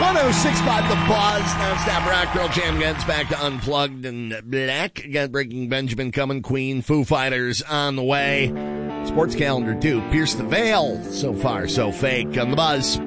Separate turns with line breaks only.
106.5 The Buzz. Non-stop rock. Girl Jam gets back to Unplugged and Black. Got Breaking Benjamin coming. Queen. Foo Fighters on the way. Sports calendar, too. Pierce the Veil. So far, so fake on The Buzz.